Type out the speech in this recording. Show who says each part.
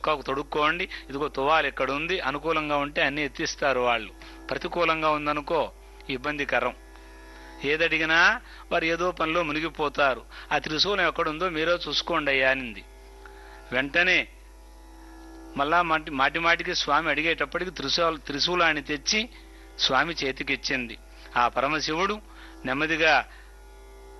Speaker 1: చొక్కాకు తొడుక్కోండి, ఇదిగో తువాలు ఇక్కడ ఉంది, అనుకూలంగా ఉంటే అన్ని ఎత్తిస్తారు వాళ్ళు. ప్రతికూలంగా ఉందనుకో ఇబ్బందికరం. ఏదడిగినా వారు ఏదో పనిలో మునిగిపోతారు. ఆ త్రిశూలం ఎక్కడుందో మీరో చూసుకోండి అయ్యా అనింది. వెంటనే మళ్ళా మాటిమాటికి స్వామి అడిగేటప్పటికి త్రిశూలాన్ని తెచ్చి స్వామి చేతికిచ్చింది. ఆ పరమశివుడు నెమ్మదిగా